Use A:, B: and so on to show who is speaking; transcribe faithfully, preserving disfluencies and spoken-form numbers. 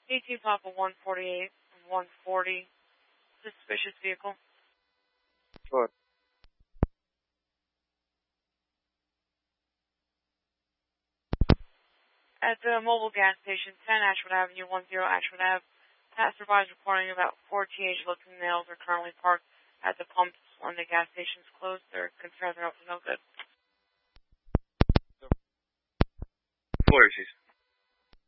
A: eighteen Papa one forty-eight, one forty, suspicious vehicle.
B: What?
A: At the mobile gas station, ten Ashwood Avenue, ten Ashwood Ave, passersby reporting about four teenage-looking males are currently parked at the pumps when the gas station's closed. They're concerned they're up to no good.
B: Four issues.